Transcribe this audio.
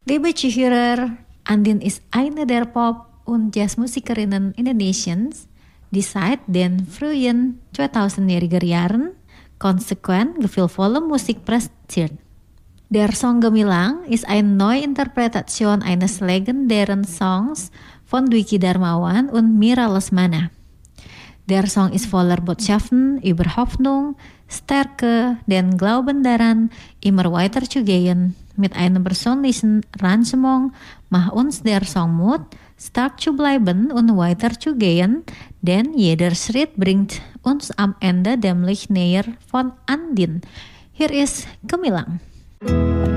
Liebe Zuhörer, Andin ist eine der Pop- und Jazzmusikerinnen Indonesiens, die seit den frühen 2000er Jahren konsequent gefühlvolle Musik präsentiert. Der Song Gemilang ist eine Neuinterpretation eines legendären Songs von Dwiki Darmawan und Mira Lesmana. Der Song ist voller Botschaften über Hoffnung, Stärke, den Glauben daran, immer weiter zu gehen. Mit einem persönlichen Arrangement macht uns der Song Mut, stark zu bleiben und weiter zu gehen, denn jeder Schritt bringt uns am Ende dem Licht näher von Andin. Hier ist Gemilang.